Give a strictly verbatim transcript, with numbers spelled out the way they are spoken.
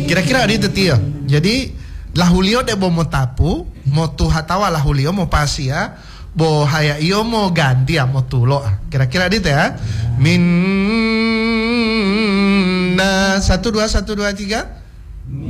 Kira-kira di teti ya. Jadi lahulio de bo mo tapu, mo tu hatawa lahulio mo pasia, bo haya iyo mo ganti ya mo tulo. Kira-kira di ya. Min na satu dua satu dua tiga.